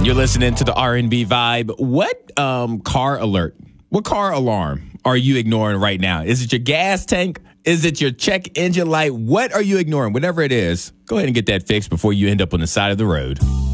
You're listening to the R&B vibe. What car alert? What car alarm are you ignoring right now? Is it your gas tank? Is it your check engine light? What are you ignoring? Whatever it is, go ahead and get that fixed before you end up on the side of the road.